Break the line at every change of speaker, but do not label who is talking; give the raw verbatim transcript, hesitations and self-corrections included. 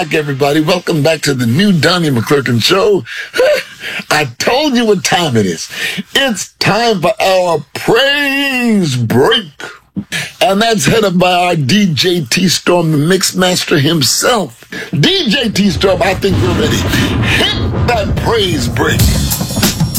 Everybody, welcome back to the new Donnie McClurkin Show. I told you what time it is. It's time for our praise break. And that's headed by our D J T-Storm, the Mixmaster himself. D J T-Storm, I think we're ready. Hit that praise break.